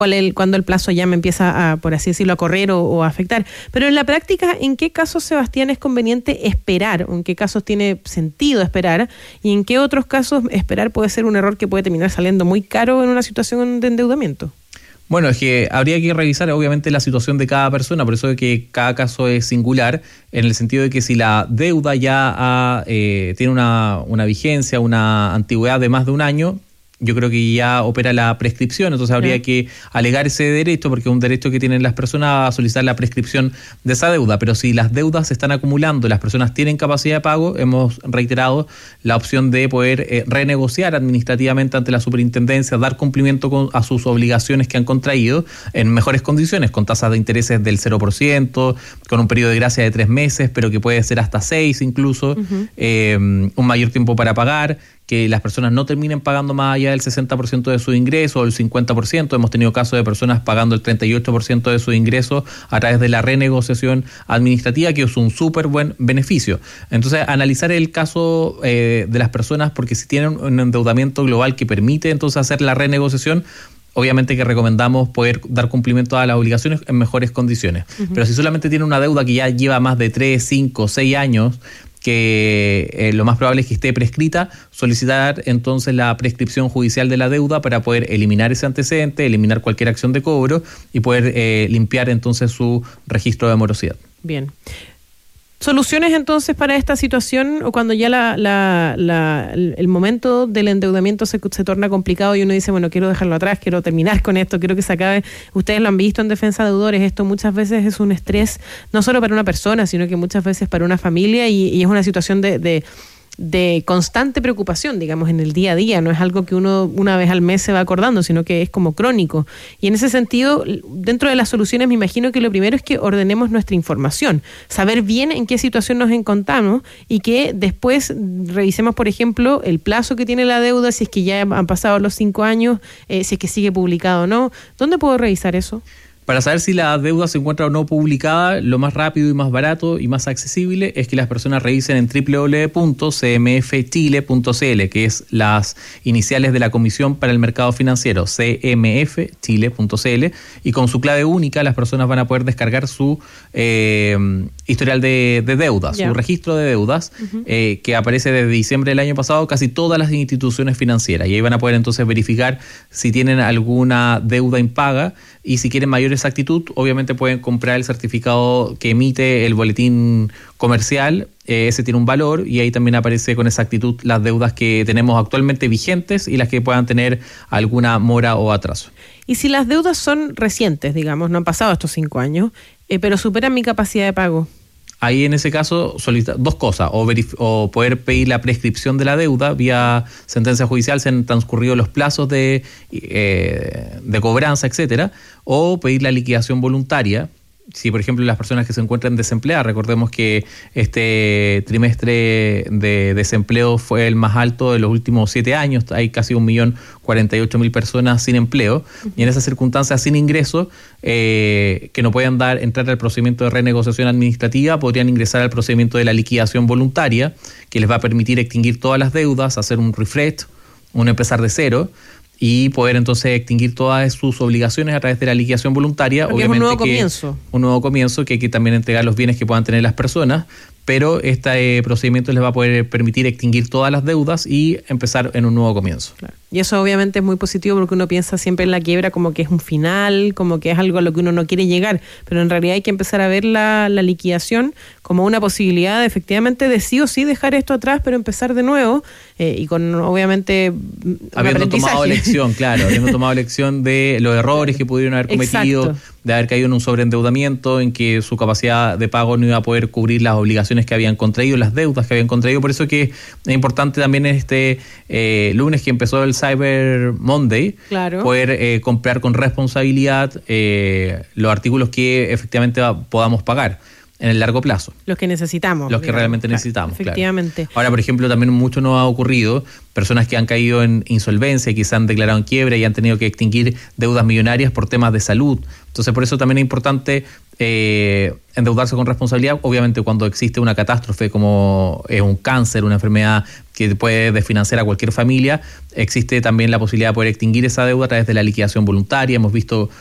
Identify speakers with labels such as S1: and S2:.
S1: cuando el plazo ya me empieza a, por así decirlo, a correr o a afectar. Pero en la práctica, ¿en qué casos, Sebastián, es conveniente esperar? ¿O en qué casos tiene sentido esperar? ¿Y en qué otros casos esperar puede ser un error que puede terminar saliendo muy caro en una situación de endeudamiento?
S2: Bueno, es que habría que revisar obviamente la situación de cada persona, por eso es que cada caso es singular, en el sentido de que si la deuda ya tiene una vigencia, una antigüedad de más de un año, yo creo que ya opera la prescripción, entonces habría que alegar ese derecho, porque es un derecho que tienen las personas a solicitar la prescripción de esa deuda. Pero si las deudas se están acumulando, las personas tienen capacidad de pago, hemos reiterado la opción de poder renegociar administrativamente ante la superintendencia, dar cumplimiento a sus obligaciones que han contraído en mejores condiciones, con tasas de intereses del 0%, con un periodo de gracia de 3 meses, pero que puede ser hasta 6 incluso, un mayor tiempo para pagar, que las personas no terminen pagando más allá del 60% de su ingreso o el 50%. Hemos tenido casos de personas pagando el 38% de su ingreso a través de la renegociación administrativa, que es un súper buen beneficio. Entonces, analizar el caso de las personas, porque si tienen un endeudamiento global que permite entonces hacer la renegociación, obviamente que recomendamos poder dar cumplimiento a las obligaciones en mejores condiciones. Pero si solamente tiene una deuda que ya lleva más de 3, 5, 6 años, que lo más probable es que esté prescrita, solicitar entonces la prescripción judicial de la deuda para poder eliminar ese antecedente, eliminar cualquier acción de cobro y poder limpiar entonces su registro de morosidad.
S1: Bien. ¿Soluciones entonces para esta situación o cuando ya el momento del endeudamiento se torna complicado y uno dice, bueno, quiero dejarlo atrás, quiero terminar con esto, quiero que se acabe? Ustedes lo han visto en Defensa de Deudores, esto muchas veces es un estrés, no solo para una persona, sino que muchas veces para una familia y es una situación de constante preocupación, digamos, en el día a día. No es algo que uno una vez al mes se va acordando, sino que es como crónico. Y en ese sentido, dentro de las soluciones, me imagino que lo primero es que ordenemos nuestra información, saber bien en qué situación nos encontramos y que después revisemos, por ejemplo, el plazo que tiene la deuda, si es que ya han pasado los 5 años, si es que sigue publicado o no. ¿Dónde puedo revisar eso?
S2: Para saber si la deuda se encuentra o no publicada, lo más rápido y más barato y más accesible es que las personas revisen en www.cmfchile.cl, que es las iniciales de la Comisión para el Mercado Financiero, cmfchile.cl, y con su clave única las personas van a poder descargar su historial de deudas, su registro de deudas, que aparece desde diciembre del año pasado casi todas las instituciones financieras, y ahí van a poder entonces verificar si tienen alguna deuda impaga. Y si quieren mayor exactitud, obviamente pueden comprar el certificado que emite el boletín comercial. Ese tiene un valor y ahí también aparece con exactitud las deudas que tenemos actualmente vigentes y las que puedan tener alguna mora o atraso.
S1: Y si las deudas son recientes, digamos, no han pasado estos 5 años, pero superan mi capacidad de pago,
S2: ahí en ese caso solicita dos cosas, o poder pedir la prescripción de la deuda vía sentencia judicial, se han transcurrido los plazos de cobranza, etcétera, o pedir la liquidación voluntaria. Si, por ejemplo, las personas que se encuentran desempleadas, recordemos que este trimestre de desempleo fue el más alto de los últimos 7 años, hay casi 1.048.000 personas sin empleo, y en esas circunstancias sin ingreso, que no puedan entrar al procedimiento de renegociación administrativa, podrían ingresar al procedimiento de la liquidación voluntaria, que les va a permitir extinguir todas las deudas, hacer un refresh, un empezar de cero, y poder entonces extinguir todas sus obligaciones a través de la liquidación voluntaria.
S1: Porque obviamente es
S2: un nuevo comienzo, que hay que también entregar los bienes que puedan tener las personas, pero este procedimiento les va a poder permitir extinguir todas las deudas y empezar en un nuevo comienzo.
S1: Claro. Y eso obviamente es muy positivo porque uno piensa siempre en la quiebra como que es un final, como que es algo a lo que uno no quiere llegar, pero en realidad hay que empezar a ver la liquidación como una posibilidad de, efectivamente, de sí o sí dejar esto atrás, pero empezar de nuevo y con obviamente
S2: habiendo tomado lección, claro, habiendo tomado lección de los errores que pudieron haber cometido. Exacto. De haber caído en un sobreendeudamiento, en que su capacidad de pago no iba a poder cubrir las obligaciones que habían contraído, las deudas que habían contraído. Por eso que es importante también este lunes que empezó el Cyber Monday, claro, poder comprar con responsabilidad los artículos que efectivamente podamos pagar. en el largo plazo.
S1: Los que necesitamos.
S2: Los que realmente necesitamos,
S1: efectivamente.
S2: Claro. Ahora, por ejemplo, también mucho nos ha ocurrido, personas que han caído en insolvencia, que se han declarado en quiebra y han tenido que extinguir deudas millonarias por temas de salud. Entonces, por eso también es importante endeudarse con responsabilidad. Obviamente, cuando existe una catástrofe como un cáncer, una enfermedad que puede desfinanciar a cualquier familia, existe también la posibilidad de poder extinguir esa deuda a través de la liquidación voluntaria. Hemos visto